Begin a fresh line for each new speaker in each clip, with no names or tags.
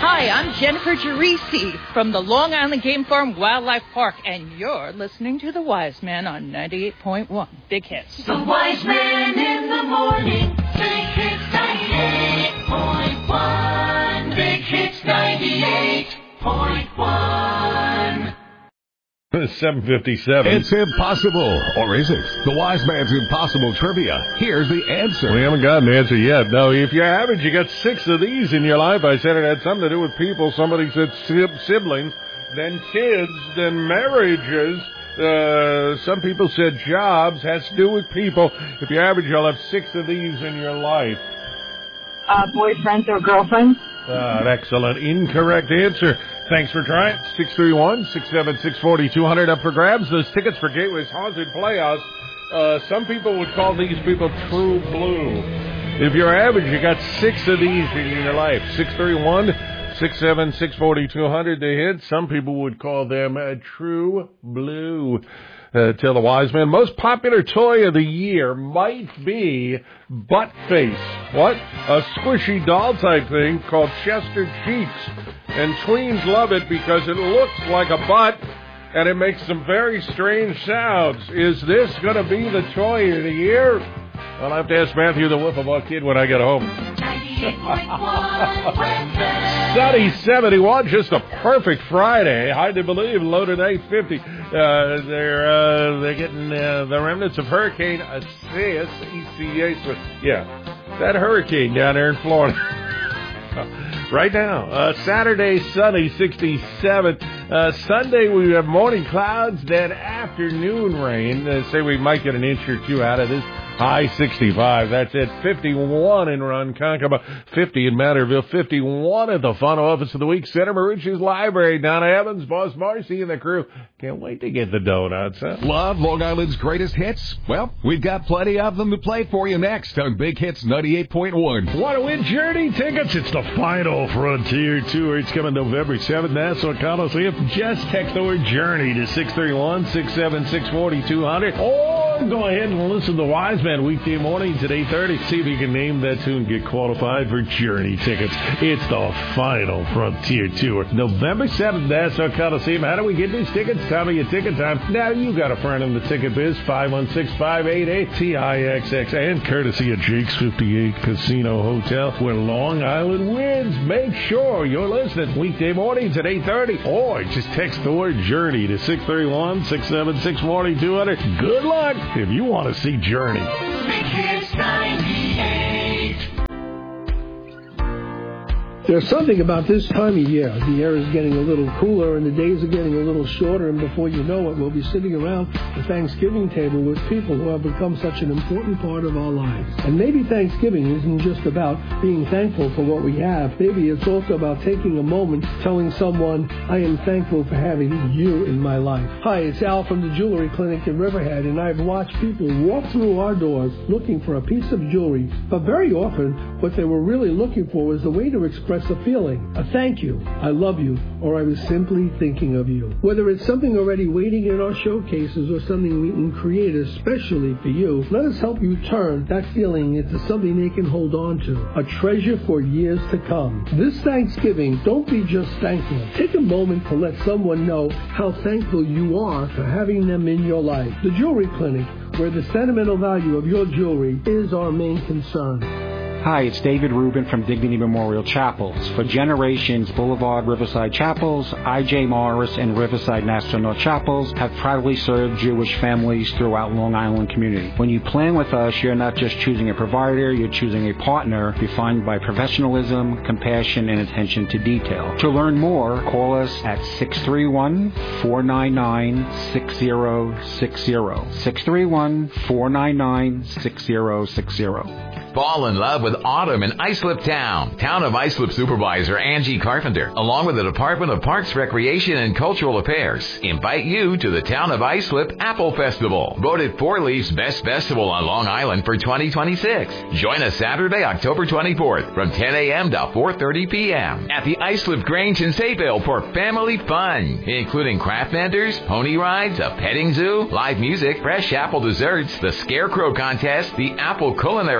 Hi, I'm Jennifer Gerisi from the Long Island Game Farm Wildlife Park, and you're listening to The Wise Man on 98.1 Big Hits.
The Wise Man in the morning, Big Hits 98.1. Big Hits 98.1.
7:57.
It's impossible, or is it? The Wise Man's Impossible Trivia. Here's the answer.
We haven't got an answer yet. No, if you're average, you got 6 of these in your life. I said it had something to do with people. Somebody said siblings, then kids, then marriages. Some people said jobs. Has to do with people. If you're average, you'll have 6 of these in your life.
Boyfriends or girlfriends.
An excellent incorrect answer. Thanks for trying. 631-676-4200 up for grabs. Those tickets for Gateway's Haunted Playhouse. Some people would call these people true blue. If you're average, you got 6 of these in your life. 631-676-4200 to hit. Some people would call them true blue. Tell the Wise Man, most popular toy of the year might be Butt Face. What? A squishy doll type thing called Chester Cheeks. And tweens love it because it looks like a butt and it makes some very strange sounds. Is this going to be the toy of the year? I'll have to ask Matthew the Wiffle Kid when I get home. Sunny 71, just a perfect Friday. Hard to believe, low to 850. They're getting the remnants of Hurricane Isaias, ECA. Yeah, that hurricane down there in Florida. Right now, Saturday, sunny, 67. Sunday, we have morning clouds, then afternoon rain. Say we might get an inch or two out of this. High 65. That's it. 51 in Ronkonkoma, 50 in Matterville, 51 at the Fun Office of the Week. Center Marucci's Library. Donna Evans, Boss Marcy, and the crew. Can't wait to get the donuts, huh?
Love Long Island's greatest hits? Well, we've got plenty of them to play for you next on Big Hits 98.1.
Want to win Journey tickets? It's the final Frontier Tour. It's coming November 7th, Nassau Coliseum. Just text the word Journey to 631-676-4200. Or go ahead and listen to Wise Man weekday mornings at 8:30. See if you can name that tune and get qualified for Journey tickets. It's the final Frontier Tour. November 7th, Nassau Coliseum. How do we get these tickets? Time of your ticket time. Now you got a friend in the ticket biz. 516-588-TIXX. And courtesy of Jake's 58 Casino Hotel, where Long Island wins. Make sure you're listening weekday mornings at 8:30. Or just text the word Journey to 631-676-4200. Good luck if you want to see Journey.
Big Hits 98.
There's something about this time of year. The air is getting a little cooler and the days are getting a little shorter, and before you know it, we'll be sitting around the Thanksgiving table with people who have become such an important part of our lives. And maybe Thanksgiving isn't just about being thankful for what we have. Maybe it's also about taking a moment telling someone, I am thankful for having you in my life. Hi, it's Al from the Jewelry Clinic in Riverhead, and I've watched people walk through our doors looking for a piece of jewelry, but very often what they were really looking for was a way to express a feeling, a thank you, I love you, or I was simply thinking of you. Whether it's something already waiting in our showcases or something we can create especially for you, let us help you turn that feeling into something they can hold on to, a treasure for years to come. This Thanksgiving, don't be just thankful. Take a moment to let someone know how thankful you are for having them in your life. The Jewelry Clinic, where the sentimental value of your jewelry is our main concern.
Hi, it's David Rubin from Dignity Memorial Chapels. For generations, Boulevard Riverside Chapels, I.J. Morris, and Riverside National North Chapels have proudly served Jewish families throughout Long Island community. When you plan with us, you're not just choosing a provider, you're choosing a partner defined by professionalism, compassion, and attention to detail. To learn more, call us at 631-499-6060. 631-499-6060.
Fall in love with autumn in Islip Town. Town of Islip Supervisor Angie Carpenter, along with the Department of Parks, Recreation, and Cultural Affairs, invite you to the Town of Islip Apple Festival, voted 4 Leaf's best festival on Long Island for 2026. Join us Saturday, October 24th from 10 a.m. to 4:30 p.m. at the Islip Grange in Sayville for family fun, including craft vendors, pony rides, a petting zoo, live music, fresh apple desserts, the Scarecrow Contest, the Apple Culinary Contest,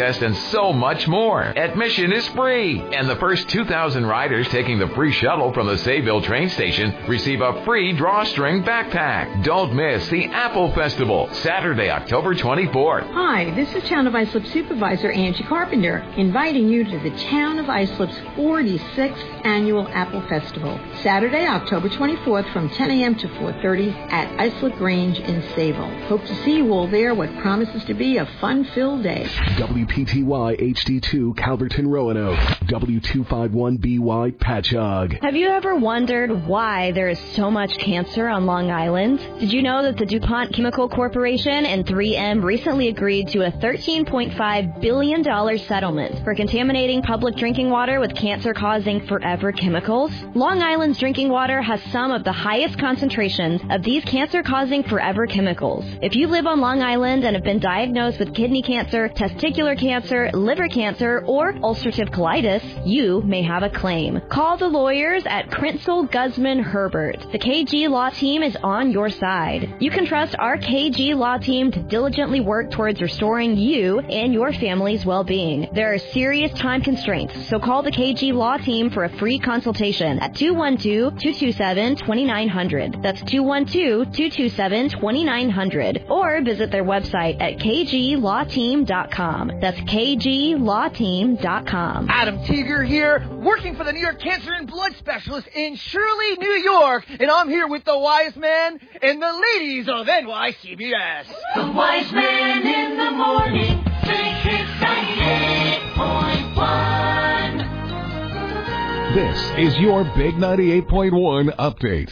contest, and so much more. Admission is free, and the first 2,000 riders taking the free shuttle from the Sayville train station receive a free drawstring backpack. Don't miss the Apple Festival, Saturday, October 24th.
Hi, this is Town of Islip Supervisor Angie Carpenter, inviting you to the Town of Islip's 46th Annual Apple Festival, Saturday, October 24th from 10 a.m. to 4:30 at Islip Grange in Sayville. Hope to see you all there, what promises to be a fun-filled day.
WPTY HD2 Calverton Roanoke, W251BY Patchogue.
Have you ever wondered why there is so much cancer on Long Island? Did you know that the DuPont Chemical Corporation and 3M recently agreed to a $13.5 billion settlement for contaminating public drinking water with cancer-causing forever chemicals? Long Island's drinking water has some of the highest concentrations of these cancer-causing forever chemicals. If you live on Long Island and have been diagnosed with kidney cancer, testicular cancer, liver cancer, or ulcerative colitis, you may have a claim. Call the lawyers at Crentsel, Guzman, Herbert. The KG Law Team is on your side. You can trust our KG Law Team to diligently work towards restoring you and your family's well-being. There are serious time constraints, so call the KG Law Team for a free consultation at 212-227-2900. That's 212-227-2900. Or visit their website at kglawteam.com. That's kglawteam.com.
Adam Teeger here, working for the New York Cancer and Blood Specialist in Shirley, New York. And I'm here with the wise man and the ladies of NYCBS.
The Wise Man in the Morning, Big Hits 98.1.
This is your Big 98.1 update.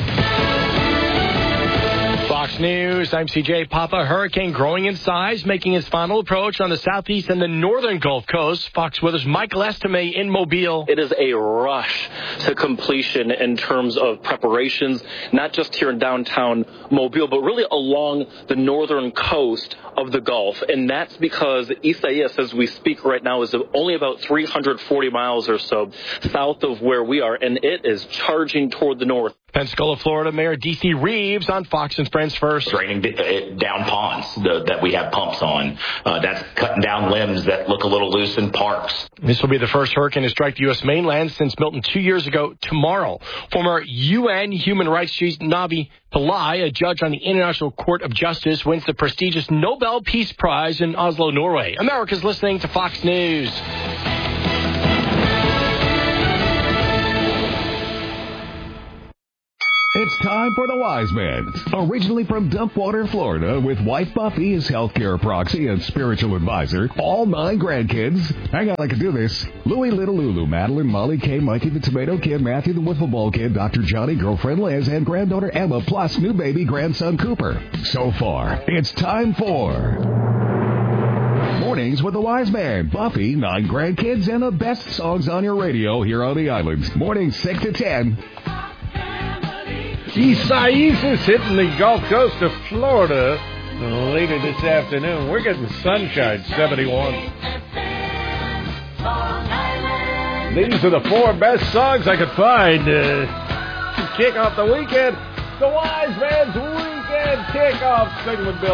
Fox News, I'm CJ Papa. Hurricane growing in size, making its final approach on the southeast and the northern Gulf Coast. Fox Weather's Michael Estime in Mobile.
It is a rush to completion in terms of preparations, not just here in downtown Mobile, but really along the northern coast of the Gulf. And that's because Isaias, as we speak right now, is only about 340 miles or so south of where we are, and it is charging toward the north.
Pensacola, Florida Mayor D.C. Reeves on Fox and Friends First.
Draining down ponds that we have pumps on. That's cutting down limbs that look a little loose in parks.
This will be the first hurricane to strike the U.S. mainland since Milton 2 years ago tomorrow. Former UN human rights chief Navi Pillai, a judge on the International Court of Justice, wins the prestigious Nobel Peace Prize in Oslo, Norway. America's listening to Fox News.
It's time for the Wise Man. Originally from Dumpwater, Florida, with wife Buffy, his healthcare proxy and spiritual advisor, all 9 grandkids. Hang on, I can do this. Louie, Little Lulu, Madeline, Molly, Kay, Mikey, the Tomato Kid, Matthew, the Wiffle Ball Kid, Dr. Johnny, girlfriend Liz, and granddaughter Emma, plus new baby grandson Cooper. So far, it's time for Mornings with the Wise Man, Buffy, 9 grandkids, and the best songs on your radio here on the island. Mornings 6 to 10.
Isaias is hitting the Gulf Coast of Florida later this afternoon. We're getting sunshine, 71. These are the 4 best songs I could find to kick off the weekend. The Wise Man's Weekend Kickoff. Sing with Bill.